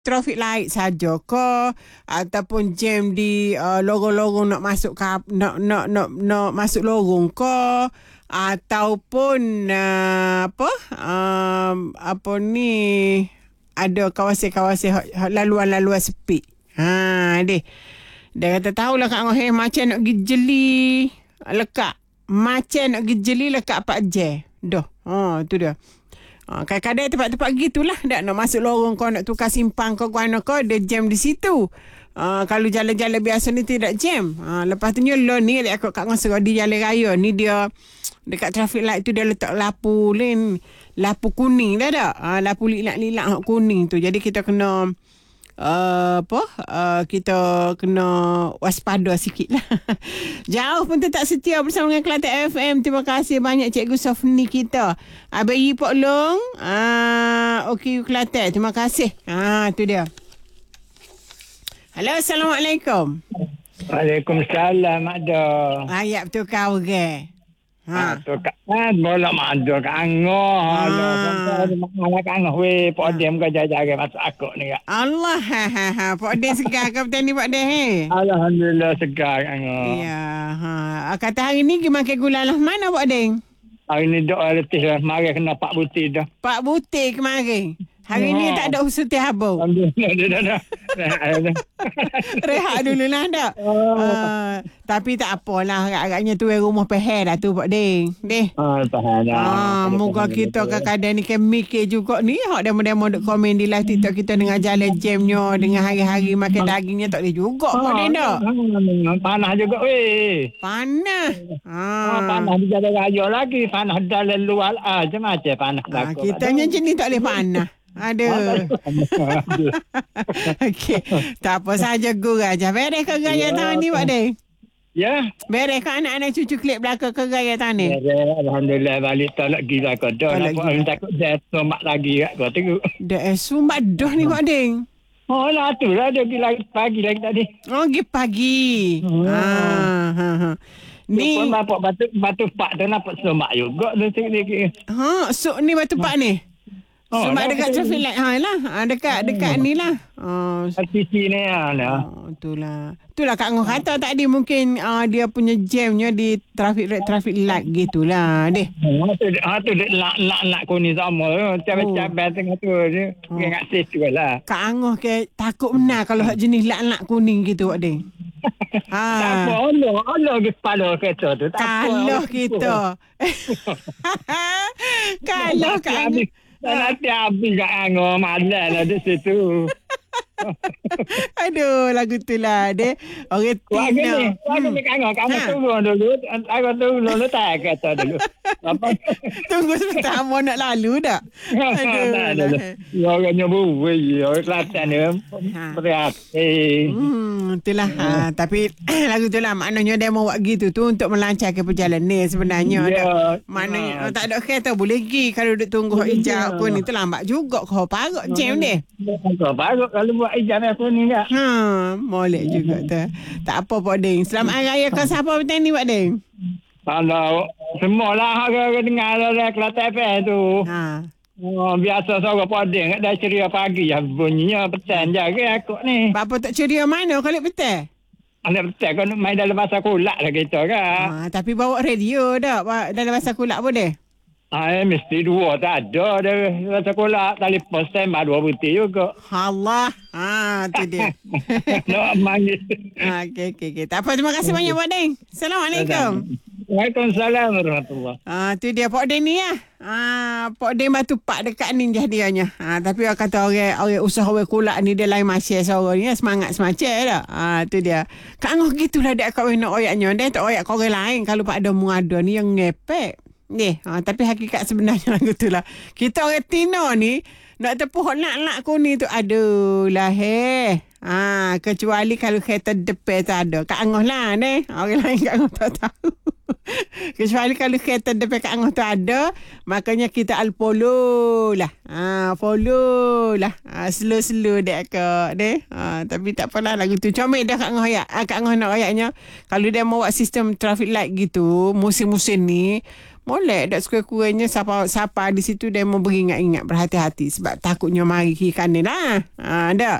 traffic light saja ke, ataupun jam di lorong-lorong nak masuk nak masuk lorong ke, ataupun apa ni, ada kawasan-kawasan laluan-laluan sepi. Dia kata tahulah Kak Ngah, macam nak pergi jeli lekat. Macam nak pergi jeli lekat 4 jam. Dah. Tu dia. Kadang-kadang tempat-tempat gitulah. Tak nak masuk lorong kau, nak tukar simpang kau mana kau, dia jam di situ. Kalau jalan-jalan biasa ni tidak jam. Lepas tu nyelon ni, aku Kak Ngah di jalan raya ni, dia dekat traffic light tu dia letak lampu kuning dah tak? Lampu lilat-lilat kuning tu. Jadi kita kena kita kena waspada sikit lah. Jauh pun tetap setia bersama dengan Kelantan FM. Terima kasih banyak Cikgu Sofni kita. Abai Pok Long, OKU Kelantan. Terima kasih. Tu dia. Halo, Assalamualaikum. Waalaikumsalam, Mak Do. Ya, betul kau ke? Tu kan bola Mak Do Kak Angah. Sampai mak Angah we Pok Dem kau jaga masuk aku ni Kak. Allah, Pok Dem segar ke betul ni Pok Dem? Alhamdulillah segar Kak Angah. Ya, kata hari ni gimana gula lah mana Pok Dem? Hari ni dok letih lah, mari kena 4 butir dah. 4 butir kemarin. Hari ni tak ada usul tihabau. Alhamdulillah dah. Rehat dulu lah tak? Tapi tak apalah. Agaknya tu rumah peher dah tu Pak Ding. Tahan dah. Moga kita kadang-kadang ni kan mikir juga ni. Hak demo-demo duk komen di live TikTok kita dengan jalan jamnya, dengan hari-hari makan dagingnya tak boleh juga Pak Ding tak? Panas juga weh. Panas. Panas di jalan raya lagi. Panas dalam luar macam-macam panas. Kita macam ni tak boleh panas. Aduh. Okey. Tak apa saja gurau aja. Beres ke gaya tahun ni Pak Ding? Ya. Beres ke anak-anak cucu klip belakang ke gaya tahun ni? Alhamdulillah balik tolak gila kau dah. Nampak takut dah somak lagi kat kau tengok. Dah sumbat dah ni Pak Ding. Lah tu lah dia pergi pagi lagi tadi. Pergi pagi. Ni pun nampak batu pak tu nampak somak juga tu sikit. Sok ni batu pak ni. Sebab dekat traffic light lah. Dekat ni lah. Sisi ni lah. Itulah Kak Ngah kata tadi mungkin dia punya jamnya di traffic light gitulah deh. Tu nak kuning sama. Cabai tengah tu je. Ingat situ lah. Kak Ngah ke takut benar kalau jenis lak kuning gitu Pak Ding. Tak apa. Allah ke kepala kereta tu. Kalau kita. Kalau Kak Ngah. Nanti habis Kak Angah malam lah di situ. Aduh, lagu tu lah deh. Orang Tina. Lagu ni Kak Angah tunggu dulu. Aku tunggu dulu tak kata dulu. Tunggu sebentar mau nak lalu tak? Aduh. Orang nyobu, orang Kelantan ni berat. Itulah. Tapi lagu tu lah maknanya dia mau buat gitu tu untuk melancarkan perjalanan ni sebenarnya. Maknanya tak ada kereta boleh pergi kalau duduk tunggu hijau pun itu lambat juga. Kau parut jam dia. Kau parut kalau buat hijau aku ni tak. Molek juga tu. Tak apa Pak Ding. Selamat Hari Raya ke siapa betul ni Pak Ding? Kalau semualah orang dengar dari Kelantan FM tu. Biasa seorang Pak Ding dah ceria pagi ya bunyinya petan jaga aku ni. Bapa tak ceria mana kalau betul? Anak betul kan main dalam bahasa kulak lah kita kan. Tapi bawa radio dah dalam bahasa kulak boleh? Mesti 2 tak ada dah sekolah telefon standby 2 butir juga. Allah. Tu dia. Nak manggil. Okey. Tak apa, terima kasih banyak Pak Ding. Assalamualaikum. Waalaikumsalam warahmatullahi. Tu dia Pak Ding ni lah. Pak Ding batu pak dekat ni jadinya. Tapi orang kata orang usaha orang kulak ni dia lain masih seorang ni semangat semacam dah. Tu dia. Kak Ngah gitulah dia kat nak oyaknya. Dia tak oyak kau orang lain kalau Pak ada muada ni yang ngepek. Tapi hakikat sebenarnya lagu tu lah. Kita orang Tino ni nak tepuh lak kuning tu aduh lah kecuali kalau kereta depan tak ada. Kak Angah lah ni. Orang lain Kak Angah tak tahu. Kecuali kalau kereta depan kat Angah tu ada, makanya kita follow lah. Follow lah. Slow-slow dek ke deh. Tapi tak apalah lagu tu. Comel dah kat Angah ayat. Kat Angah nak ayatnya. Kalau dia mau buat sistem traffic light gitu, musim-musim ni, molek dak sekurang-kurangnya siapa di situ dia mau beringat-ingat berhati-hati sebab takutnya mari kiri kanan lah. Dak.